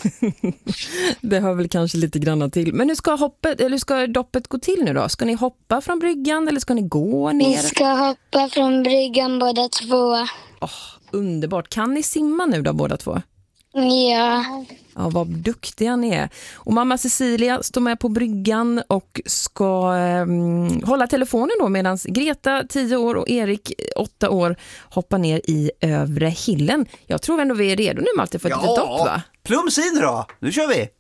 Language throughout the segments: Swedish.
Det hör väl kanske lite grann till. Men hur ska doppet gå till nu då? Ska ni hoppa från bryggan eller ska ni gå ner? Vi ska hoppa från bryggan båda två. Underbart. Kan ni simma nu då båda två? Ja. Ja, vad duktiga ni är. Och mamma Cecilia står med på bryggan och ska hålla telefonen då medan Greta 10 år och Erik 8 år hoppar ner i övre hillen. Jag tror ändå vi är redo nu, Malte, för ett litet dopp, va? Plums in då! Nu kör vi!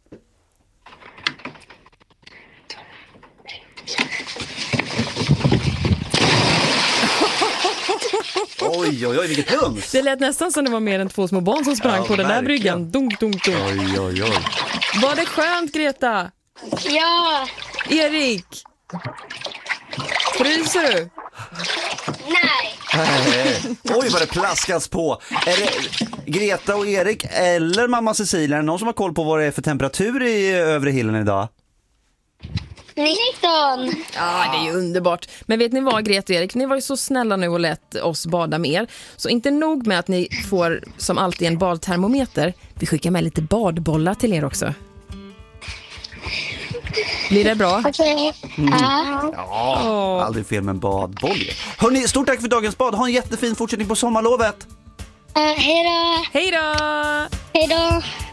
Oj, vilket plums! Det lät nästan som det var mer än 2 små barn som sprang på den där bryggan. Dunk, dunk, dunk. Oj. Var det skönt, Greta? Ja. Erik? Fryser du? Nej. Oj, vad det plaskas på. Är det Greta och Erik eller mamma Cecilia? Är det någon som har koll på vad det är för temperatur i övre hillen idag? 19. Ja, det är ju underbart. Men vet ni vad, Greta och Erik? Ni var ju så snälla nu och lät oss bada mer. Så inte nog med att ni får som alltid en badtermometer. Vi skickar med lite badbollar till er också. Blir det bra? Okej. Ja, aldrig fel med en badboll. Hörrni, stort tack för dagens bad. Ha en jättefin fortsättning på sommarlovet. Hej då. Hej då! Hej då.